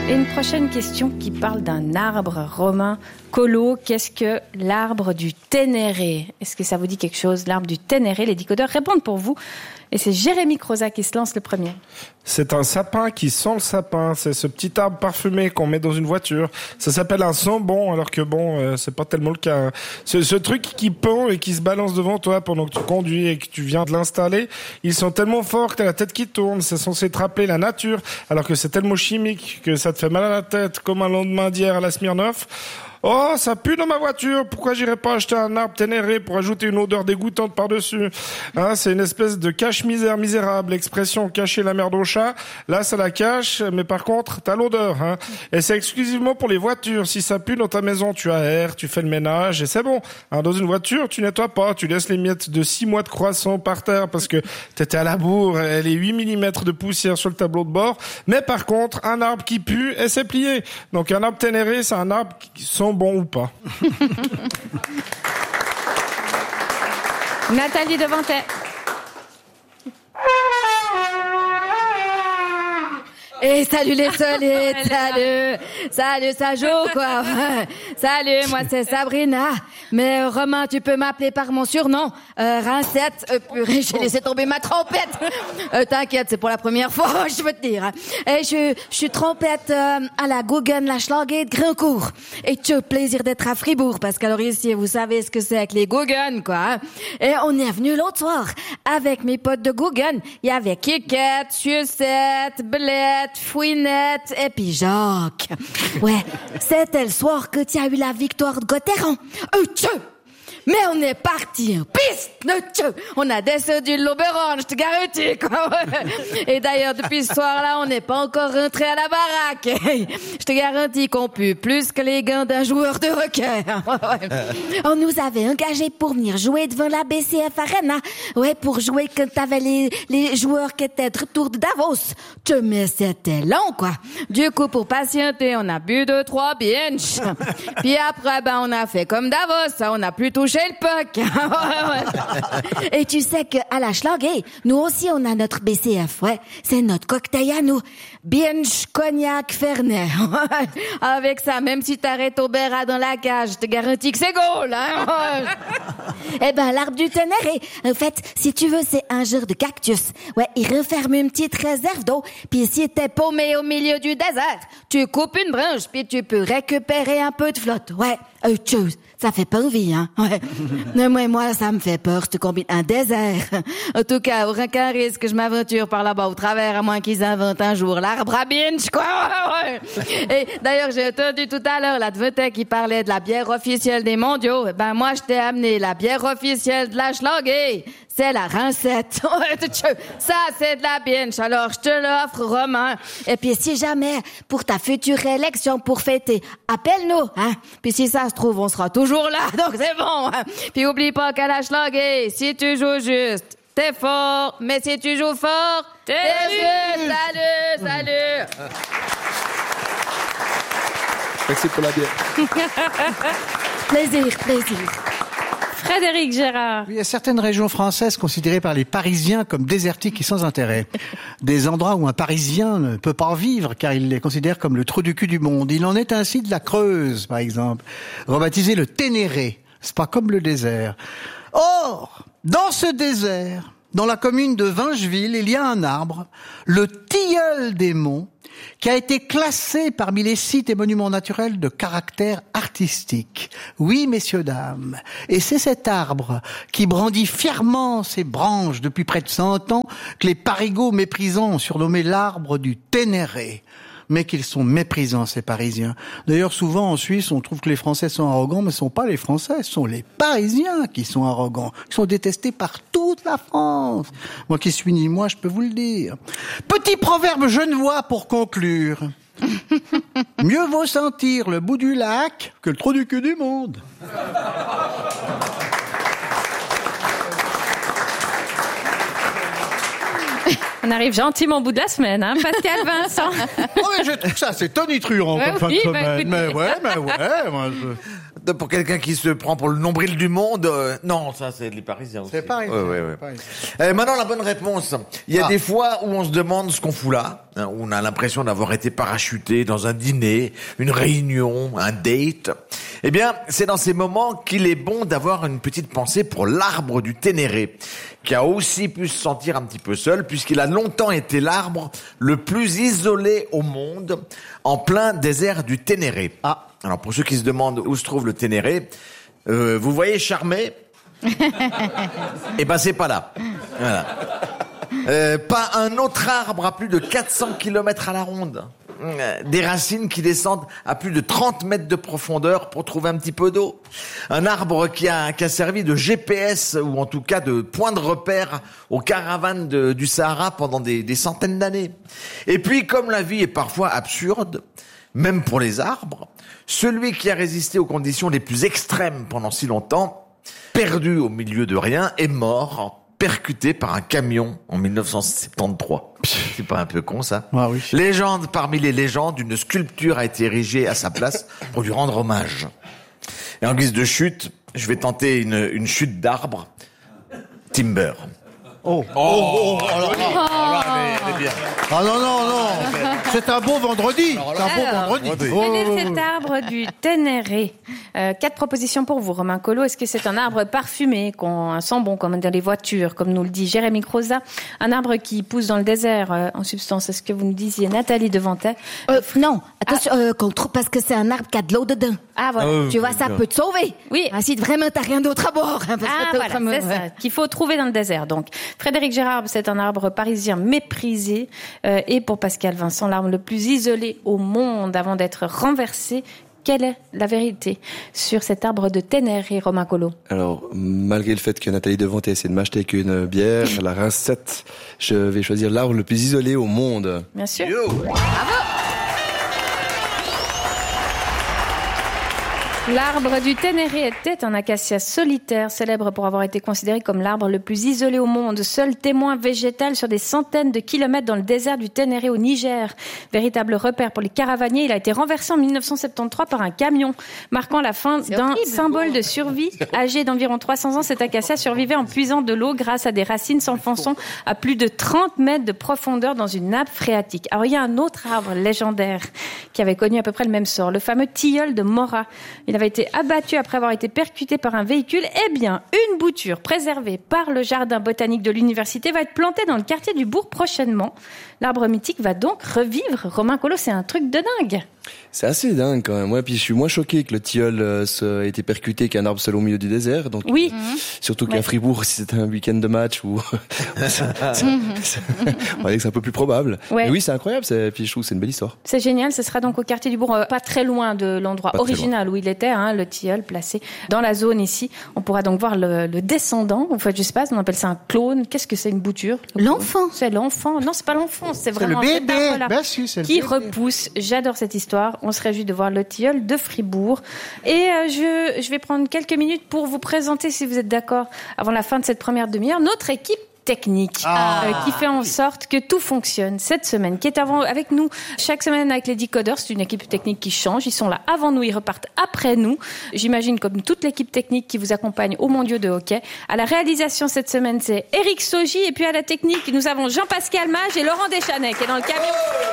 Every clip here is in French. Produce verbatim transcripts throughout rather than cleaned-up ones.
Et une prochaine question qui parle d'un arbre romain. Colo, qu'est-ce que l'arbre du Ténéré? Est-ce que ça vous dit quelque chose, l'arbre du Ténéré? Les décodeurs répondent pour vous. Et c'est Jérémy Croza qui se lance le premier. C'est un sapin qui sent le sapin. C'est ce petit arbre parfumé qu'on met dans une voiture. Ça s'appelle un sambon, alors que bon, euh, c'est pas tellement le cas. Ce, ce truc qui pend et qui se balance devant toi pendant que tu conduis et que tu viens de l'installer, ils sont tellement forts que t'as la tête qui tourne. C'est censé te rappeler la nature, alors que c'est tellement chimique que ça te fait mal à la tête, comme un lendemain d'hier à la Smirnoff. Oh, ça pue dans ma voiture. Pourquoi j'irais pas acheter un arbre Ténéré pour ajouter une odeur dégoûtante par-dessus? Hein, c'est une espèce de cache-misère misérable. Expression cacher la merde au chat. Là, ça la cache, mais par contre, t'as l'odeur. Hein. Et c'est exclusivement pour les voitures. Si ça pue dans ta maison, tu aères, tu fais le ménage et c'est bon. Hein, dans une voiture, tu nettoies pas. Tu laisses les miettes de six mois de croissant par terre parce que t'étais à la bourre et les huit millimètres de poussière sur le tableau de bord. Mais par contre, un arbre qui pue, et c'est plié. Donc un arbre Ténéré, c'est un arbre qui sent bon ou pas. Nathalie Devantet. Et salut les solides, salut, salut, ça joue quoi. Salut, moi c'est Sabrina. Mais euh, Romain, tu peux m'appeler par mon surnom, euh, Rincette. Euh, purée, j'ai laissé tomber ma trompette. Euh, t'inquiète, c'est pour la première fois, je veux te dire. Et je, je suis trompette euh, à la Guggen, la Schlager de Grincourt. Et tu as plaisir d'être à Fribourg, parce qu'alors ici, vous savez ce que c'est avec les Guggen, quoi. Et on est venu l'autre soir avec mes potes de Guggen. Il y avait Kikette, Sucette, Blette, Fouinette et puis Jacques. Ouais, c'était le soir que tu as eu la victoire de Gauthieron. Euh, tchou! Mais on est parti en piste, le tchou! On a descendu l'Oberon, je te garantis, quoi. Et d'ailleurs, depuis ce soir-là, on n'est pas encore rentré à la baraque. Je te garantis qu'on pue plus que les gants d'un joueur de hockey. On nous avait engagés pour venir jouer devant la B C F Arena. Ouais, pour jouer quand t'avais les, les joueurs qui étaient de retour de Davos. Tchou, mais c'était long, quoi. Du coup, pour patienter, on a bu deux, trois binges. Puis après, ben, on a fait comme Davos, on a plus touché le puck. Et tu sais qu'à la Schlager, nous aussi on a notre B C F, ouais. C'est notre cocktail à nous. Binge, cognac, fernet. Avec ça, même si t'arrêtes au Béra dans la cage, je te garantis que c'est goal, hein. Eh ben, l'arbre du Ténéré, en fait, si tu veux, c'est un genre de cactus. Ouais, il renferme une petite réserve d'eau. Puis si t'es paumé au milieu du désert, tu coupes une branche, puis tu peux récupérer un peu de flotte. Ouais, euh, tchou, ça fait pas envie, hein. Ouais. Non, moi, moi, ça me fait peur, je te combine un désert. En tout cas, aucun risque que je m'aventure par là-bas au travers, à moins qu'ils inventent un jour l'arbre à binge, quoi. Ouais. Et d'ailleurs, j'ai entendu tout à l'heure la Devantet qui parlait de la bière officielle des mondiaux. Ben, moi, je t'ai amené la bière officielle de la Schlager. C'est la Rincette. Ça, c'est de la binge. Alors, je te l'offre, Romain. Et puis, si jamais, pour ta future élection pour fêter, appelle-nous, hein. Puis si ça se trouve, on sera toujours là. Donc, c'est bon, hein. Puis, oublie pas qu'à la Schlager, si tu joues juste, t'es fort. Mais si tu joues fort, t'es, t'es juste. Salut, salut. Merci pour la bière. Plaisir, plaisir. Frédéric Gérard. Il y a certaines régions françaises considérées par les Parisiens comme désertiques et sans intérêt. Des endroits où un Parisien ne peut pas vivre car il les considère comme le trou du cul du monde. Il en est ainsi de la Creuse, par exemple, rebaptisé le Ténéré. C'est pas comme le désert. Or, dans ce désert, dans la commune de Vingeville, il y a un arbre, le tilleul des monts, qui a été classé parmi les sites et monuments naturels de caractère artistique. Oui, messieurs, dames. Et c'est cet arbre qui brandit fièrement ses branches depuis près de cent ans que les parigots méprisants ont surnommé l'arbre du Ténéré. Mais qu'ils sont méprisants, ces Parisiens. D'ailleurs, souvent, en Suisse, on trouve que les Français sont arrogants, mais ce sont pas les Français, ce sont les Parisiens qui sont arrogants, qui sont détestés par toute la France. Moi qui suis ni moi, je peux vous le dire. Petit proverbe genevois pour conclure. Mieux vaut sentir le bout du lac que le trou du cul du monde. On arrive gentiment au bout de la semaine, hein, Pascal Vincent. Oh, mais je trouve ça, c'est tonitruant ouais, comme oui, fin de bah, semaine. écoute, mais ouais, mais ouais, moi je... pour quelqu'un qui se prend pour le nombril du monde. Euh, non, ça c'est les Parisiens aussi. C'est pareil. Ouais, ouais, ouais. Euh, maintenant la bonne réponse. Il y a Ah. des fois où on se demande ce qu'on fout là, hein, où on a l'impression d'avoir été parachuté dans un dîner, une réunion, un date. Eh bien, c'est dans ces moments qu'il est bon d'avoir une petite pensée pour l'arbre du Ténéré, qui a aussi pu se sentir un petit peu seul, puisqu'il a longtemps été l'arbre le plus isolé au monde, en plein désert du Ténéré. Ah. Alors pour ceux qui se demandent où se trouve le Ténéré, euh, vous voyez Charmé? Eh ben c'est pas là. Voilà. Euh, pas un autre arbre à plus de quatre cents kilomètres à la ronde. Euh, Des racines qui descendent à plus de trente mètres de profondeur pour trouver un petit peu d'eau. Un arbre qui a, qui a servi de G P S, ou en tout cas de point de repère aux caravanes de, du Sahara pendant des, des centaines d'années. Et puis, comme la vie est parfois absurde, même pour les arbres, celui qui a résisté aux conditions les plus extrêmes pendant si longtemps, perdu au milieu de rien, est mort, percuté par un camion en mille neuf cent soixante-treize. C'est pas un peu con, ça? Ah oui. Légende parmi les légendes, une sculpture a été érigée à sa place pour lui rendre hommage. Et en guise de chute, je vais tenter une, une chute d'arbre. Timber. Oh. Oh, oh, oh alors, alors, elle est- elle est bien. Ah non, non, non. C'est un beau vendredi. C'est un beau Alors, vendredi. vendredi. Oh, Quel est oh, cet arbre du Ténéré? euh, Quatre propositions pour vous, Romain Collot. Est-ce que c'est un arbre parfumé, qu'on un sent bon comme dans les voitures, comme nous le dit Jérémy Croza? Un arbre qui pousse dans le désert, euh, en substance, est-ce que vous nous disiez, Nathalie Devantet? Euh, non, attention, euh, qu'on trouve parce que c'est un arbre qui a de l'eau dedans. Ah, voilà. Tu vois, ça peut te sauver. Oui. Ah, si vraiment t'as rien d'autre à boire. Hein, parce Ah, que t'as voilà, autrement- c'est ça, qu'il faut trouver dans le désert. Donc, Frédéric Gérard, c'est un arbre parisien méprisé. Euh, et pour Pascal Vincent, l'arbre le plus isolé au monde avant d'être renversé. Quelle est la vérité sur cet arbre de Ténéré, Romain Collot? Alors, malgré le fait que Nathalie Devant ait essayé de m'acheter qu'une bière, la rincette, je vais choisir l'arbre le plus isolé au monde. Bien sûr. Yo. L'arbre du Ténéré était un acacia solitaire, célèbre pour avoir été considéré comme l'arbre le plus isolé au monde, seul témoin végétal sur des centaines de kilomètres dans le désert du Ténéré au Niger. Véritable repère pour les caravaniers, il a été renversé en mille neuf cent soixante-treize par un camion, marquant la fin d'un symbole de survie. Âgé d'environ trois cents ans, cet acacia survivait en puisant de l'eau grâce à des racines s'enfonçant à plus de trente mètres de profondeur dans une nappe phréatique. Alors il y a un autre arbre légendaire qui avait connu à peu près le même sort, le fameux tilleul de Mora. Il avait été abattu après avoir été percuté par un véhicule. Eh bien, une bouture préservée par le jardin botanique de l'université va être plantée dans le quartier du bourg prochainement. L'arbre mythique va donc revivre. Romain Collot, c'est un truc de dingue. C'est assez dingue quand même. Ouais, puis je suis moins choqué que le tilleul euh, se- ait été percuté qu'un arbre seul au milieu du désert. Donc, Oui. surtout qu'à Ouais. Fribourg, si c'était un week-end de match, ou c'est- c'est- on va dire que c'est un peu plus probable. Ouais. Mais oui, c'est incroyable. C'est... Puis je trouve que c'est une belle histoire. C'est génial, ce sera donc au quartier du bourg, euh, pas très loin de l'endroit Pas très original où il était, hein, le tilleul placé dans la zone ici. On pourra donc voir le, le descendant, en fait, je sais pas, on appelle ça un clone. Qu'est-ce que c'est, une bouture? L'enfant. C'est l'enfant. Non, c'est pas l'enfant, c'est C'est le vraiment cet bébé. arbre-là Ben si, c'est le qui bébé. repousse. J'adore cette histoire. On se réjouit de voir le tilleul de Fribourg. Et euh, je, je vais prendre quelques minutes pour vous présenter, si vous êtes d'accord, avant la fin de cette première demi-heure, notre équipe technique Ah. euh, qui fait en sorte que tout fonctionne cette semaine, qui est avant, avec nous chaque semaine avec les Decoders. C'est une équipe technique qui change. Ils sont là avant nous, ils repartent après nous. J'imagine comme toute l'équipe technique qui vous accompagne au mondiaux de hockey. À la réalisation cette semaine, c'est Eric Sogi. Et puis à la technique, nous avons Jean-Pascal Mage et Laurent Deschanais qui est dans le camion.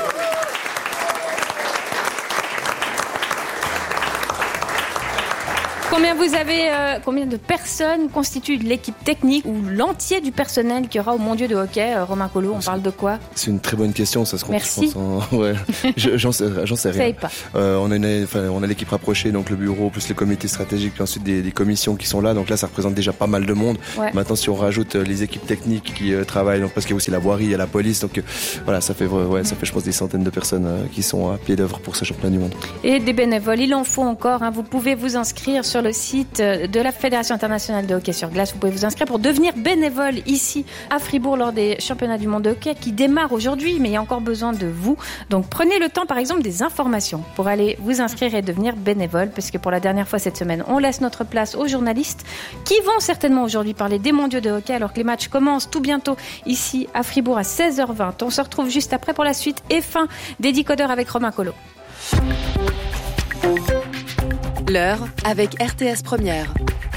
Combien vous avez, euh, combien de personnes constituent l'équipe technique ou l'entier du personnel qui aura au mondiaux de hockey? euh, Romain Collot, on parle de quoi? C'est une très bonne question. Ça se compte, Merci. je pense, en- ouais. Je- j'en sais, j'en sais Vous savez rien. pas. Euh, on a une, enfin, on a l'équipe rapprochée, donc le bureau plus les comités stratégiques, puis ensuite des, des commissions qui sont là. Donc là, ça représente déjà pas mal de monde. Ouais. Maintenant, si on rajoute euh, les équipes techniques qui euh, travaillent, donc parce qu'il y a aussi la voirie, il y a la police, donc euh, voilà, ça fait, vra- ouais, ça fait, je pense, des centaines de personnes euh, qui sont à pied d'œuvre pour ce championnat du monde. Et des bénévoles, il en faut encore. Hein. Vous pouvez vous inscrire sur le site euh, de la Fédération internationale de hockey sur glace. Vous pouvez vous inscrire pour devenir bénévole ici à Fribourg lors des championnats du monde de hockey qui démarrent aujourd'hui, mais il y a encore besoin de vous. Donc prenez le temps, par exemple, des informations pour aller vous inscrire et devenir bénévole, parce que pour la dernière fois cette semaine, on laisse notre place aux journalistes qui vont certainement aujourd'hui parler des mondiaux de hockey alors que les matchs commencent tout bientôt ici à Fribourg à seize heures vingt. On se retrouve juste après pour la suite et fin des Decoders avec Romain Collot. L'heure avec R T S Première.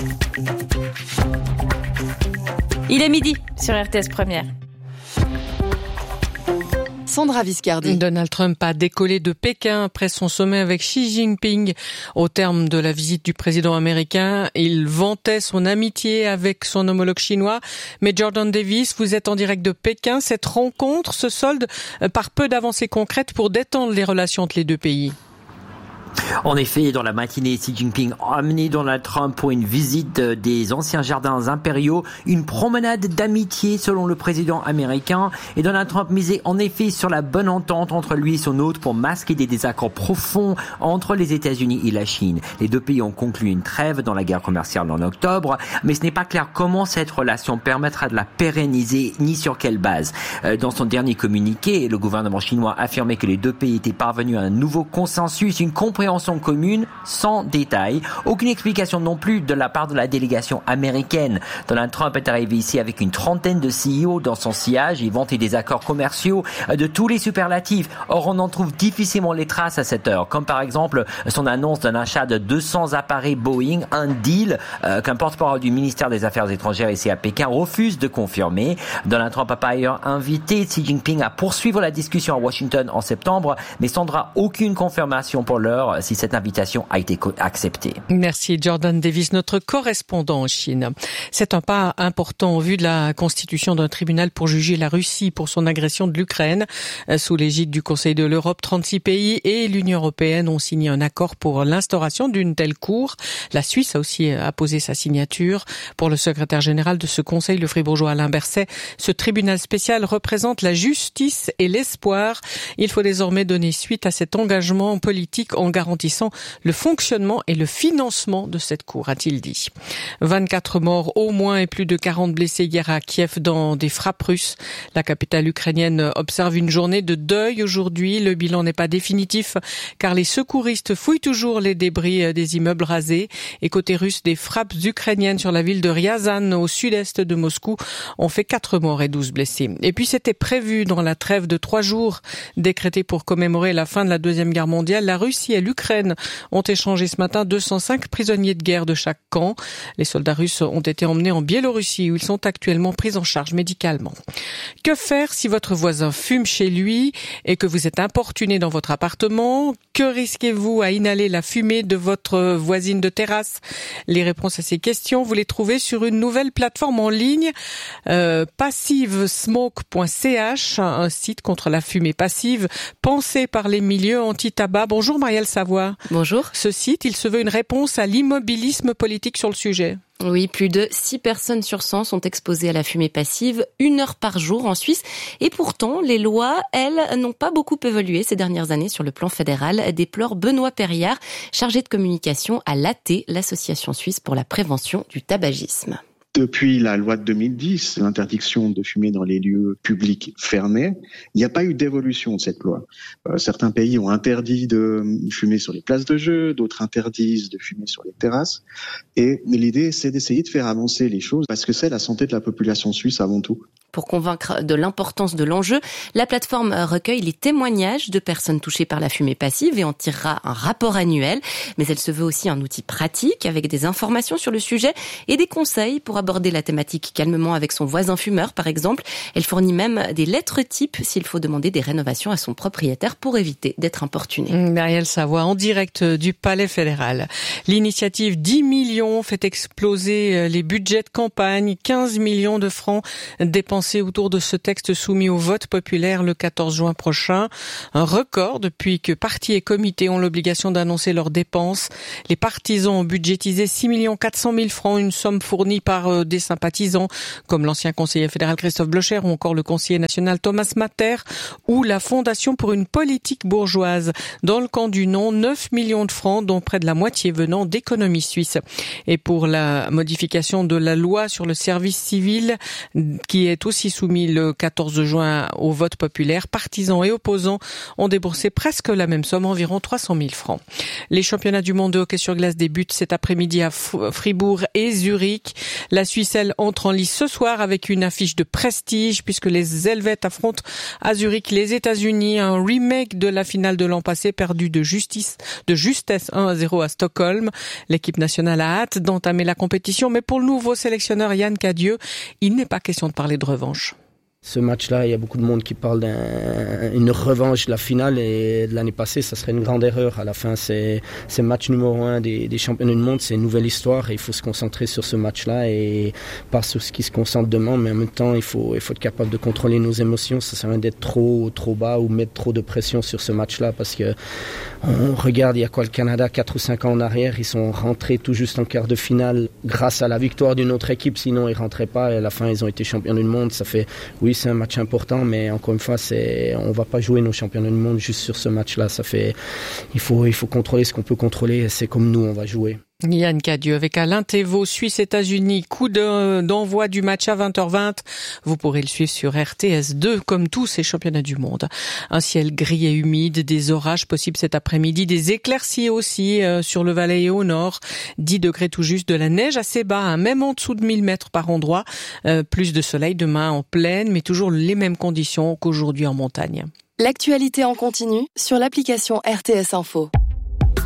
Il est midi sur R T S Première. Sandra Viscardi. Donald Trump a décollé de Pékin après son sommet avec Xi Jinping. Au terme de la visite du président américain, il vantait son amitié avec son homologue chinois. Mais Jordan Davis, vous êtes en direct de Pékin. Cette rencontre se solde par peu d'avancées concrètes pour détendre les relations entre les deux pays. En effet, dans la matinée, Xi Jinping a amené Donald Trump pour une visite des anciens jardins impériaux, une promenade d'amitié selon le président américain. Et Donald Trump misait en effet sur la bonne entente entre lui et son hôte pour masquer des désaccords profonds entre les États-Unis et la Chine. Les deux pays ont conclu une trêve dans la guerre commerciale en octobre, mais ce n'est pas clair comment cette relation permettra de la pérenniser ni sur quelle base. Dans son dernier communiqué, le gouvernement chinois affirmait que les deux pays étaient parvenus à un nouveau consensus, une compréhension commune sans détail. Aucune explication non plus de la part de la délégation américaine. Donald Trump est arrivé ici avec une trentaine de C E O dans son sillage. Il vantait des accords commerciaux de tous les superlatifs. Or, on en trouve difficilement les traces à cette heure, comme par exemple son annonce d'un achat de deux cents appareils Boeing, un deal euh, qu'un porte-parole du ministère des Affaires étrangères ici à Pékin refuse de confirmer. Donald Trump a par ailleurs invité Xi Jinping à poursuivre la discussion à Washington en septembre, mais sans aucune confirmation pour l'heure si cette invitation a été acceptée. Merci Jordan Davis, notre correspondant en Chine. C'est un pas important au vu de la constitution d'un tribunal pour juger la Russie pour son agression de l'Ukraine. Sous l'égide du Conseil de l'Europe, trente-six pays et l'Union européenne ont signé un accord pour l'instauration d'une telle cour. La Suisse a aussi apposé sa signature. Pour le secrétaire général de ce Conseil, le fribourgeois Alain Berset, ce tribunal spécial représente la justice et l'espoir. Il faut désormais donner suite à cet engagement politique en garantissant le fonctionnement et le financement de cette cour, a-t-il dit. vingt-quatre morts au moins et plus de quarante blessés hier à Kiev dans des frappes russes. La capitale ukrainienne observe une journée de deuil aujourd'hui. Le bilan n'est pas définitif car les secouristes fouillent toujours les débris des immeubles rasés. Et côté russe, des frappes ukrainiennes sur la ville de Ryazan au sud-est de Moscou ont fait quatre morts et douze blessés. Et puis c'était prévu dans la trêve de trois jours décrétée pour commémorer la fin de la Deuxième Guerre mondiale. La Russie et l'Ukraine ont échangé ce matin deux cent cinq prisonniers de guerre de chaque camp. Les soldats russes ont été emmenés en Biélorussie où ils sont actuellement pris en charge médicalement. Que faire si votre voisin fume chez lui et que vous êtes importuné dans votre appartement? Que risquez-vous à inhaler la fumée de votre voisine de terrasse? Les réponses à ces questions, vous les trouvez sur une nouvelle plateforme en ligne, euh, passivesmoke point c h, un site contre la fumée passive pensé par les milieux anti-tabac. Bonjour Marielle Savoie. Bonjour. Ce site, il se veut une réponse à l'immobilisme politique sur le sujet. Oui, plus de six personnes sur cent sont exposées à la fumée passive, une heure par jour en Suisse. Et pourtant, les lois, elles, n'ont pas beaucoup évolué ces dernières années sur le plan fédéral, déplore Benoît Perriard, chargé de communication à l'A T, l'Association suisse pour la prévention du tabagisme. Depuis la loi de deux mille dix, l'interdiction de fumer dans les lieux publics fermés, il n'y a pas eu d'évolution de cette loi. Euh, certains pays ont interdit de fumer sur les places de jeu, d'autres interdisent de fumer sur les terrasses. Et l'idée, c'est d'essayer de faire avancer les choses parce que c'est la santé de la population suisse avant tout. Pour convaincre de l'importance de l'enjeu, la plateforme recueille les témoignages de personnes touchées par la fumée passive et en tirera un rapport annuel. Mais elle se veut aussi un outil pratique avec des informations sur le sujet et des conseils pour aborder la thématique calmement avec son voisin fumeur, par exemple. Elle fournit même des lettres types s'il faut demander des rénovations à son propriétaire pour éviter d'être importuné. Marielle Savoie, en direct du Palais fédéral. L'initiative dix millions fait exploser les budgets de campagne. quinze millions de francs dépensés autour de ce texte soumis au vote populaire le quatorze juin prochain. Un record depuis que partis et comités ont l'obligation d'annoncer leurs dépenses. Les partisans ont budgétisé six millions quatre cent mille francs, une somme fournie par des sympathisants comme l'ancien conseiller fédéral Christophe Blocher ou encore le conseiller national Thomas Matter ou la Fondation pour une politique bourgeoise. Dans le camp du non, neuf millions de francs dont près de la moitié venant d'économie suisse. Et pour la modification de la loi sur le service civil qui est aussi aussi soumis le quatorze juin au vote populaire. Partisans et opposants ont déboursé presque la même somme, environ trois cent mille francs. Les championnats du monde de hockey sur glace débutent cet après-midi à Fribourg et Zurich. La Suisse, elle, entre en lice ce soir avec une affiche de prestige puisque les Helvètes affrontent à Zurich les États-Unis. Un remake de la finale de l'an passé perdue de justice, de justesse un à zéro à Stockholm. L'équipe nationale a hâte d'entamer la compétition, mais pour le nouveau sélectionneur Yann Cadieux, il n'est pas question de parler de revanche. Ce match-là, il y a beaucoup de monde qui parle d'une revanche de la finale et de l'année passée, ça serait une grande erreur. À la fin, c'est le match numéro un des, des championnats du monde, c'est une nouvelle histoire et il faut se concentrer sur ce match-là et pas sur ce qui se concentre demain, mais en même temps, il faut, il faut être capable de contrôler nos émotions. Ça sert à rien d'être trop, trop bas ou mettre trop de pression sur ce match-là parce que on regarde, il y a quoi le Canada, quatre ou cinq ans en arrière, ils sont rentrés tout juste en quart de finale grâce à la victoire d'une autre équipe, sinon ils rentraient pas et à la fin, ils ont été champions du monde. Ça fait, oui, c'est un match important, mais encore une fois, c'est, on va pas jouer nos championnats du monde juste sur ce match-là. Ça fait, il faut, il faut contrôler ce qu'on peut contrôler. C'est comme nous, on va jouer. Yann Cadieux avec Alain Thévault, Suisse-États-Unis, coup d'envoi du match à vingt heures vingt. Vous pourrez le suivre sur R T S deux, comme tous ces championnats du monde. Un ciel gris et humide, des orages possibles cet après-midi, des éclaircies aussi euh, sur le Valais et au nord. dix degrés tout juste, de la neige assez bas, hein, même en dessous de mille mètres par endroit. Euh, plus de soleil demain en plaine, mais toujours les mêmes conditions qu'aujourd'hui en montagne. L'actualité en continu sur l'application R T S Info.